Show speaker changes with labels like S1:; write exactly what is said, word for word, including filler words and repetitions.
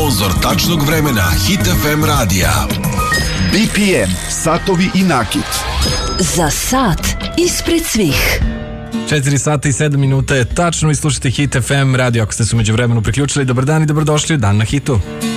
S1: Sponzor tačnog vremena Hit ef em radija.
S2: B P M, satovi i nakit.
S3: Za sat ispred svih.
S4: četiri sata i sedam minuta je tačno i slušate Hit ef em radio. Ako ste se umeđu vremenu priključili, dobar dan i dobrodošli u Dan na hitu.